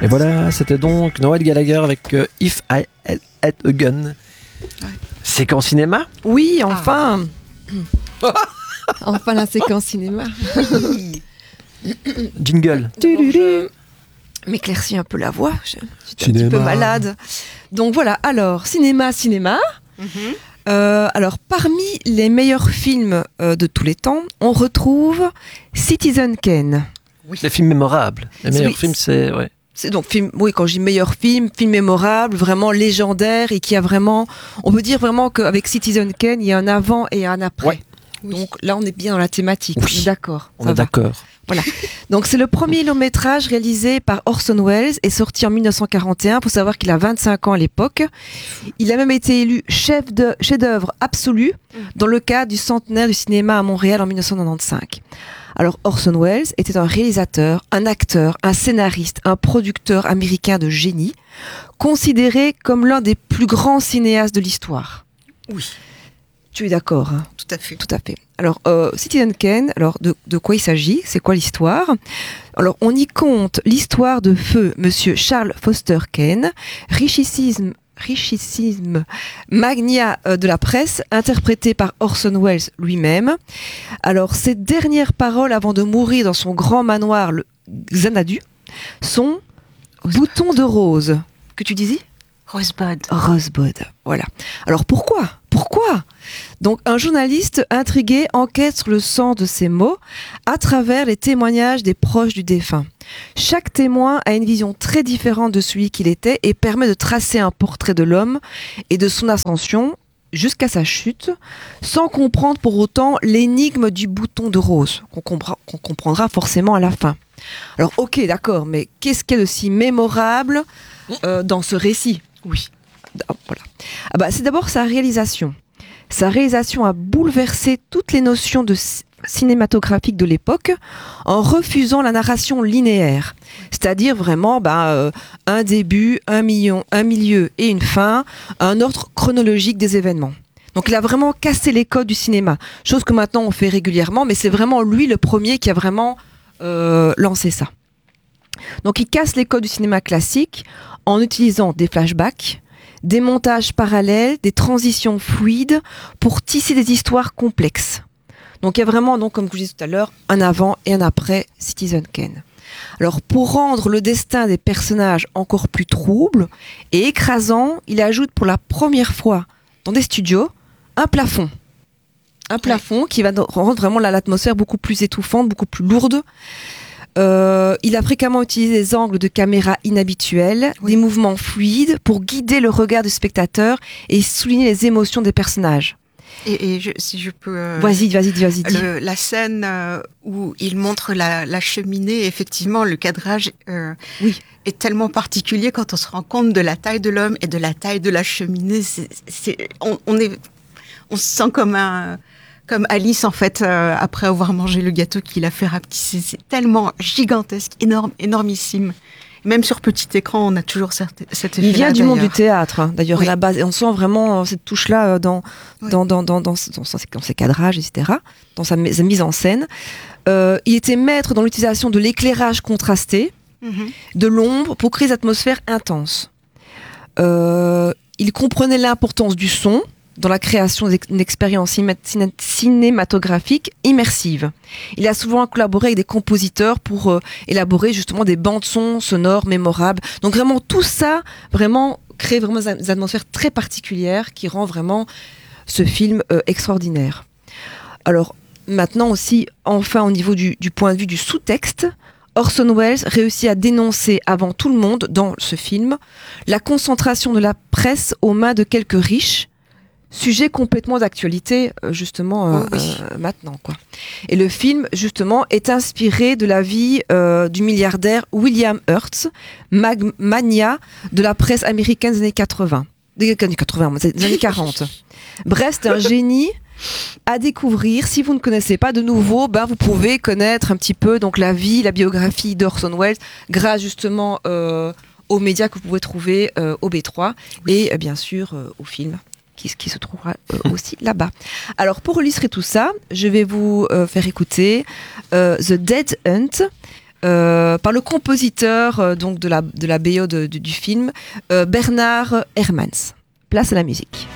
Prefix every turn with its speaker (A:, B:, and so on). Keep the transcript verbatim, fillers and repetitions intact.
A: Et voilà, c'était donc Noel Gallagher avec euh, If I Had a Gun. Ouais. Séquence cinéma ?
B: Oui, enfin. Ah. Enfin la séquence cinéma.
A: Jingle.
B: Je m'éclaircis un peu la voix. Je, je suis un petit peu malade. Donc voilà. Alors cinéma, cinéma. Mm-hmm. Euh, alors, parmi les meilleurs films euh, de tous les temps, on retrouve Citizen Kane.
A: Oui. Les films mémorables. Les meilleurs oui, films, c'est... Ouais.
B: C'est donc, film, oui, quand je dis meilleur film, film mémorable, vraiment légendaire et qui a vraiment... On peut dire vraiment qu'avec Citizen Kane, il y a un avant et un après.
A: Ouais.
B: Oui. Donc là, on est bien dans la thématique.
A: Oui.
B: On est d'accord.
A: On est va. d'accord.
B: Voilà. Donc c'est le premier long métrage réalisé par Orson Welles et sorti en dix-neuf cent quarante et un. Il faut savoir qu'il a vingt-cinq ans à l'époque. Il a même été élu chef de chef-d'œuvre absolu dans le cadre du centenaire du cinéma à Montréal en dix-neuf cent quatre-vingt-quinze. Alors Orson Welles était un réalisateur, un acteur, un scénariste, un producteur américain de génie, considéré comme l'un des plus grands cinéastes de l'histoire.
C: Oui.
B: Tu es d'accord, hein ?
C: Tout à fait.
B: Tout à fait. Alors, euh, Citizen Kane, alors de, de quoi il s'agit ? C'est quoi l'histoire ? Alors, on y compte l'histoire de feu Monsieur Charles Foster Kane, richissime, richissime magnat euh, de la presse, interprété par Orson Welles lui-même. Alors, ses dernières paroles avant de mourir dans son grand manoir, le Xanadu, sont « bouton de rose ». Que tu disais ?
C: Rosebud.
B: Rosebud, voilà. Alors pourquoi ? Pourquoi ? Donc un journaliste intrigué enquête sur le sens de ces mots à travers les témoignages des proches du défunt. Chaque témoin a une vision très différente de celui qu'il était et permet de tracer un portrait de l'homme et de son ascension jusqu'à sa chute, sans comprendre pour autant l'énigme du bouton de rose, qu'on, compre- qu'on comprendra forcément à la fin. Alors ok, d'accord, mais qu'est-ce qu'il y a de si mémorable euh, dans ce récit ?
C: Oui.
B: Voilà. Ah bah, c'est d'abord sa réalisation. Sa réalisation a bouleversé toutes les notions de c- cinématographiques de l'époque en refusant la narration linéaire. C'est-à-dire vraiment bah, euh, un début, un, million, un milieu et une fin, un ordre chronologique des événements. Donc il a vraiment cassé les codes du cinéma. Chose que maintenant on fait régulièrement, mais c'est vraiment lui le premier qui a vraiment euh, lancé ça. Donc il casse les codes du cinéma classique en utilisant des flashbacks, des montages parallèles, des transitions fluides pour tisser des histoires complexes. Donc il y a vraiment, donc, comme je disais tout à l'heure, un avant et un après Citizen Kane. Alors pour rendre le destin des personnages encore plus trouble et écrasant, il ajoute pour la première fois dans des studios un plafond. Un plafond ouais. qui va rendre vraiment l'atmosphère beaucoup plus étouffante, beaucoup plus lourde. Euh, il a fréquemment utilisé des angles de caméra inhabituels, oui. des mouvements fluides pour guider le regard du spectateur et souligner les émotions des personnages.
C: Et, et je, si je peux... Euh,
B: vas-y, vas-y, vas-y.
C: Le, la scène euh, où il montre la, la cheminée, effectivement, le cadrage euh,
B: oui.
C: est tellement particulier quand on se rend compte de la taille de l'homme et de la taille de la cheminée. C'est, c'est, on, on, est, on se sent comme un... Comme Alice, en fait, euh, après avoir mangé le gâteau qu'il a fait rapetisser. C'est tellement gigantesque, énorme, énormissime. Même sur petit écran, on a toujours cette, cet effet-là.
B: Il vient du
C: d'ailleurs.
B: monde du théâtre, hein, d'ailleurs,
C: oui.
B: à la base. Et on sent vraiment cette touche-là dans, oui. dans, dans, dans, dans, dans, dans ses cadrages, et cetera, dans sa, sa mise en scène. Euh, il était maître dans l'utilisation de l'éclairage contrasté, mm-hmm. de l'ombre, pour créer des atmosphères intenses. Euh, il comprenait l'importance du son dans la création d'une expérience cinématographique immersive. Il a souvent collaboré avec des compositeurs pour euh, élaborer justement des bandes-sons sonores mémorables. Donc vraiment tout ça, vraiment crée vraiment des atmosphères très particulières qui rend vraiment ce film euh, extraordinaire. Alors maintenant aussi, enfin au niveau du, du point de vue du sous-texte, Orson Welles réussit à dénoncer avant tout le monde dans ce film la concentration de la presse aux mains de quelques riches, sujet complètement d'actualité, justement, euh, oh oui. euh, maintenant, quoi. Et le film, justement, est inspiré de la vie euh, du milliardaire William Hearst, mag- magnat de la presse américaine des années quatre-vingts. Des années quatre-vingts, des années quarante. Bref, c'est un génie à découvrir. Si vous ne connaissez pas de nouveau, ben, vous pouvez connaître un petit peu donc, la vie, la biographie d'Orson Welles, grâce justement euh, aux médias que vous pouvez trouver euh, au B trois oui. et euh, bien sûr euh, au film. Qui, qui se trouvera euh, aussi là-bas. Alors, pour illustrer tout ça, je vais vous euh, faire écouter euh, The Dead Hunt, euh, par le compositeur euh, donc de la, de la B O de, de, du film, euh, Bernard Herrmann. Place à la musique.